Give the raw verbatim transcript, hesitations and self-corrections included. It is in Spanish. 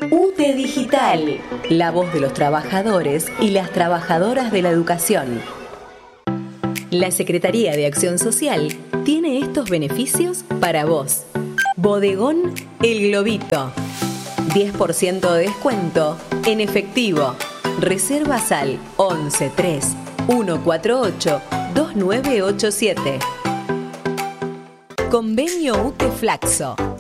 U T E Digital, la voz de los trabajadores y las trabajadoras de la educación. La Secretaría de Acción Social tiene estos beneficios para vos. Bodegón El Globito. diez por ciento de descuento en efectivo. Reservas al once tres uno cuatro ocho dos nueve ocho siete. Convenio U T E Flaxo.